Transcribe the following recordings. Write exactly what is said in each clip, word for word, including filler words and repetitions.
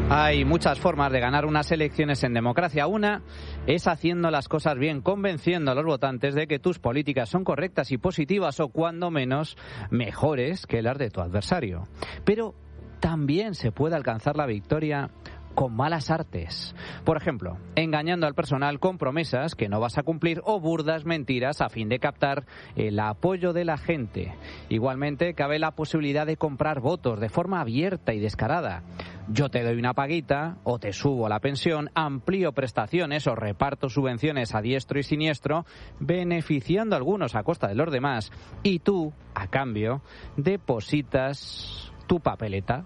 Hay muchas formas de ganar unas elecciones en democracia. Una es haciendo las cosas bien, convenciendo a los votantes de que tus políticas son correctas y positivas o, cuando menos, mejores que las de tu adversario. Pero también se puede alcanzar la victoria con malas artes. Por ejemplo, engañando al personal con promesas que no vas a cumplir o burdas mentiras a fin de captar el apoyo de la gente. Igualmente, cabe la posibilidad de comprar votos de forma abierta y descarada. Yo te doy una paguita o te subo la pensión, amplío prestaciones o reparto subvenciones a diestro y siniestro, beneficiando a algunos a costa de los demás, y tú, a cambio, depositas tu papeleta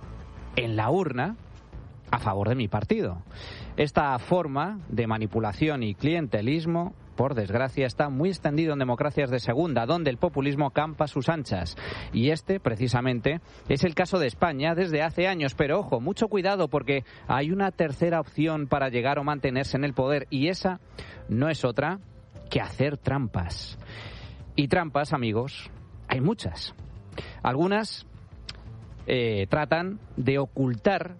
en la urna a favor de mi partido. Esta forma de manipulación y clientelismo, por desgracia, está muy extendido en democracias de segunda, donde el populismo campa a sus anchas. Y este, precisamente, es el caso de España desde hace años. Pero, ojo, mucho cuidado, porque hay una tercera opción para llegar o mantenerse en el poder, y esa no es otra que hacer trampas. Y trampas, amigos, hay muchas. Algunas eh, tratan de ocultar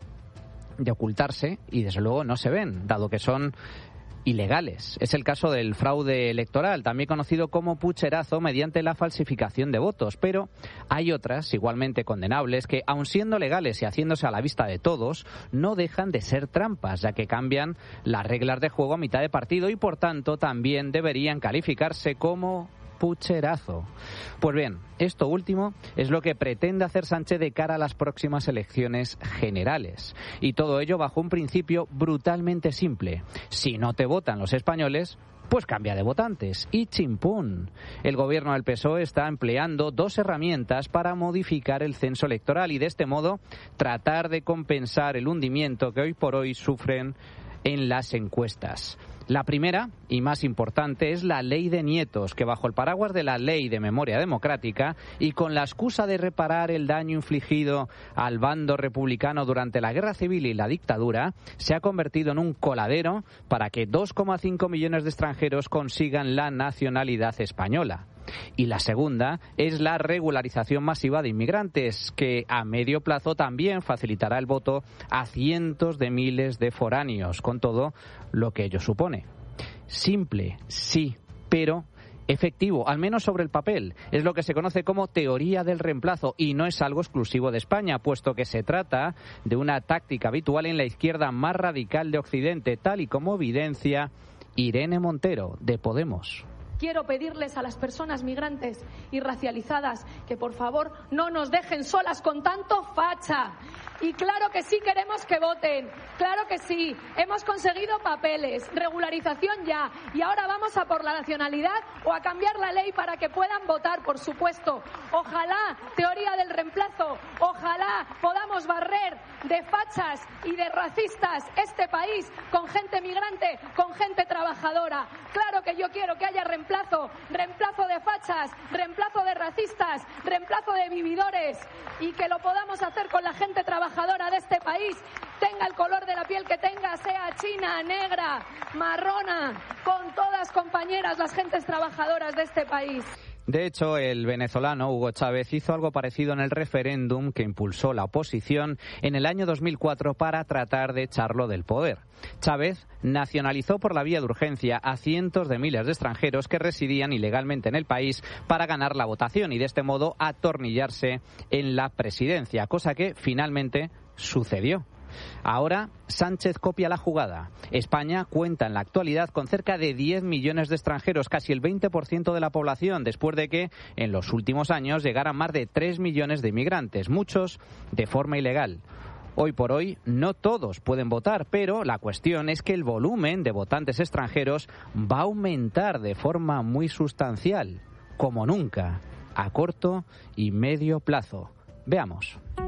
de ocultarse y desde luego no se ven, dado que son ilegales. Es el caso del fraude electoral, también conocido como pucherazo mediante la falsificación de votos, pero hay otras igualmente condenables que, aun siendo legales y haciéndose a la vista de todos, no dejan de ser trampas, ya que cambian las reglas de juego a mitad de partido y por tanto también deberían calificarse como pucherazo. Pues bien, esto último es lo que pretende hacer Sánchez de cara a las próximas elecciones generales. Y todo ello bajo un principio brutalmente simple. Si no te votan los españoles, pues cambia de votantes. Y chimpún. El gobierno del P S O E está empleando dos herramientas para modificar el censo electoral y de este modo tratar de compensar el hundimiento que hoy por hoy sufren en las encuestas. La primera y más importante es la ley de nietos, que bajo el paraguas de la ley de memoria democrática y con la excusa de reparar el daño infligido al bando republicano durante la guerra civil y la dictadura, se ha convertido en un coladero para que dos coma cinco millones de extranjeros consigan la nacionalidad española. Y la segunda es la regularización masiva de inmigrantes, que a medio plazo también facilitará el voto a cientos de miles de foráneos, con todo lo que ello supone. Simple, sí, pero efectivo, al menos sobre el papel. Es lo que se conoce como teoría del reemplazo y no es algo exclusivo de España, puesto que se trata de una táctica habitual en la izquierda más radical de Occidente, tal y como evidencia Irene Montero, de Podemos. Quiero pedirles a las personas migrantes y racializadas que por favor no nos dejen solas con tanto facha. Y claro que sí queremos que voten, claro que sí, hemos conseguido papeles, regularización ya, y ahora vamos a por la nacionalidad o a cambiar la ley para que puedan votar, por supuesto. Ojalá, teoría del reemplazo, ojalá podamos barrer de fachas y de racistas este país con gente migrante, con gente trabajadora. Claro que yo quiero que haya reemplazo, reemplazo de fachas, reemplazo de racistas, reemplazo de vividores, y que lo podamos hacer con la gente trabajadora de este país, tenga el color de la piel que tenga, sea china, negra, marrona, con todas compañeras las gentes trabajadoras de este país. De hecho, el venezolano Hugo Chávez hizo algo parecido en el referéndum que impulsó la oposición en el año dos mil cuatro para tratar de echarlo del poder. Chávez nacionalizó por la vía de urgencia a cientos de miles de extranjeros que residían ilegalmente en el país para ganar la votación y de este modo atornillarse en la presidencia, cosa que finalmente sucedió. Ahora Sánchez copia la jugada. España cuenta en la actualidad con cerca de diez millones de extranjeros, casi el veinte por ciento de la población, después de que en los últimos años llegaran más de tres millones de inmigrantes, muchos de forma ilegal. Hoy por hoy no todos pueden votar, pero la cuestión es que el volumen de votantes extranjeros va a aumentar de forma muy sustancial, como nunca, a corto y medio plazo. Veamos.